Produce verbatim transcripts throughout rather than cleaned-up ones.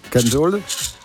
Kan den tåle det?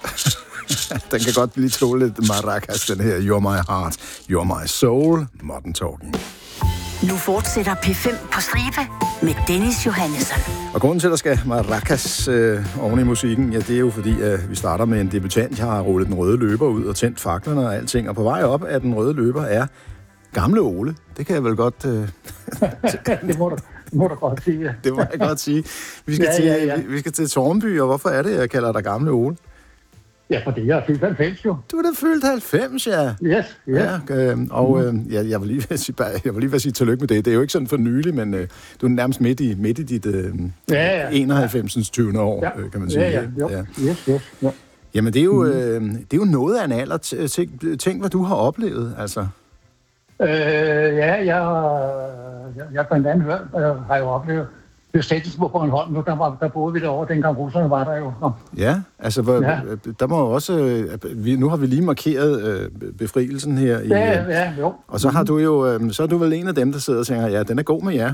Den kan godt lige tåle lidt maracas, den her You're My Heart, You're My Soul, Modern Talking. Nu fortsætter P fem på stribe med Dennis Johannesson. Og grunden til, at der skal maracas øh, oven i musikken, ja, det er jo fordi, at øh, vi starter med en debutant. Jeg har rullet den røde løber ud og tændt faklerne og alting. Og på vej op af den røde løber er gamle Ole. Det kan jeg vel godt... Øh, det må du, må du godt sige, ja. Det må jeg godt sige. Vi skal, ja, til, ja, ja. Vi, vi skal til Tårnby, og hvorfor er det, jeg kalder dig gamle Ole? Ja, fordi jeg er fyldt halvfems jo. Du er da fyldt halvfems, ja. Yes, yes. Ja, øh, og øh, ja, jeg vil lige vil sige, jeg vil lige vil sige tillykke med det. Det er jo ikke sådan for nylig, men øh, du er nærmest midt i, midt i dit øh, ja, ja. enoghalvfems tyvende år, ja. øh, kan man sige. Ja, ja, jo. Ja. Yes, yes, ja. Jamen, det er jo, øh, det er jo noget af en alder. Tænk, tænk, hvad du har oplevet, altså. Øh, ja, jeg, jeg, jeg blandt andet hørt, øh, har jo oplevet besættelsen på Bornholm nu, der, var, der boede vi derovre, dengang russerne var der jo. Ja, altså, hvor, ja. der må jo også, vi, nu har vi lige markeret øh, befrielsen her. I, ja, ja, jo. Og så har du jo, øh, så er du vel en af dem, der sidder og tænker, ja, den er god med jer.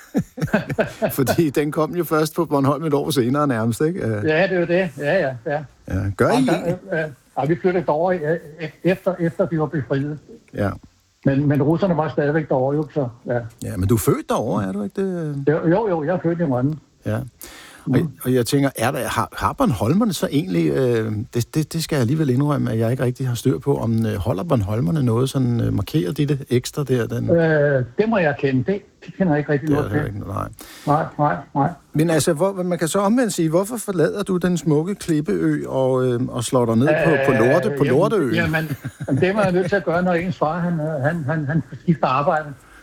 Fordi den kom jo først på Bornholm et år senere nærmest, ikke? Ja, det er jo det, ja, ja. ja. ja gør I? Der, øh, øh, vi flyttede derovre efter, efter de var befriet. Ja. Men, men russerne var stadigvæk derovre, jo, så ja. Ja, men du er født derovre, er du ikke det? Jo, jo, jeg er født i Rønne. Ja. Og, og jeg tænker, er der, har, har Bornholmerne så egentlig, øh, det, det, det skal jeg alligevel indrømme, at jeg ikke rigtig har styr på, om øh, holder Bornholmerne noget, sådan øh, markerer de det ekstra der? Den... Øh, det må jeg kende, det, det kender jeg ikke rigtig noget til. Ikke, nej. nej, nej, nej. Men altså, hvor, man kan så omvendt sige, hvorfor forlader du den smukke klippeø og, øh, og slår dig ned på, på, Lorte, på Lorteøen? Jamen, jamen, det var jeg nødt til at gøre, når ens far, han, han, han, han skifter arbejde.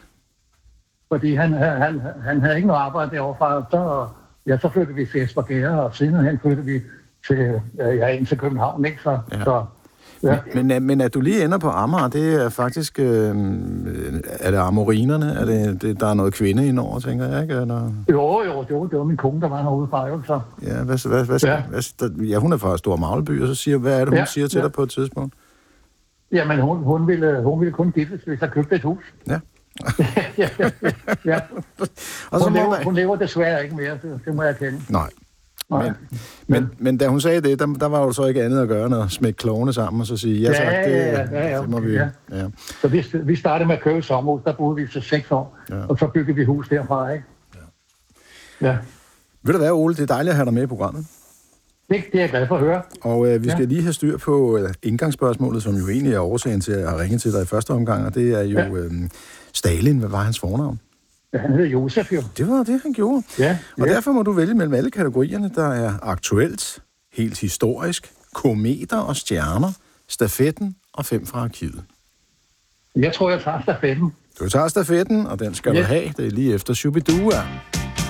Fordi han, han, han havde ikke noget arbejde derovre fra, så... Ja, så flyttede vi til Esbjerg, og senere flyttede vi til, ja, ind til København, ikke? Så, ja. så, ja. Men, men, men at du lige ender på Amager, det er faktisk... Øh, er det amorinerne? Er det, det, der er noget kvinde indover, tænker jeg, ikke? Eller? Jo, jo, jo, det var min kone, der var herude fra, jo, så... Ja, hvad, hvad, hvad, ja. hvad, ja, hun er fra Stor Magleby, og så siger, hvad er det, hun ja, siger til ja. dig på et tidspunkt? Jamen, hun, hun, ville, hun ville kun giftes, hvis jeg købte et hus. Ja. ja, ja, ja. Og så hun, lever, man... hun lever desværre ikke mere, det, det må jeg kende. Nej. Nej. Men, men, men da hun sagde det, der, der var jo så ikke andet at gøre, end at smække klovene sammen og så sige, ja, ja, tak, det, ja, ja, ja, det må vi... ja. Ja. Så vi, vi startede med at købe sommerhus, der boede vi til seks år, ja. Og så byggede vi hus derfra, ikke? Ja. ja. Ved du hvad, Ole, det er dejligt at have dig med i programmet. Det, det er jeg glad for at høre. Og øh, vi skal ja. lige have styr på øh, indgangsspørgsmålet, som jo egentlig er årsagen til at ringe til dig i første omgang, og det er jo ja. øh, Stalin. Hvad var hans fornavn? Ja, han hedder Josef jo. Det var det, han gjorde. Ja, og ja. derfor må du vælge mellem alle kategorierne, der er aktuelt, helt historisk, kometer og stjerner, stafetten og fem fra arkivet. Jeg tror, jeg tager stafetten. Du tager stafetten, og den skal yes. du have. Det er lige efter Shubidua.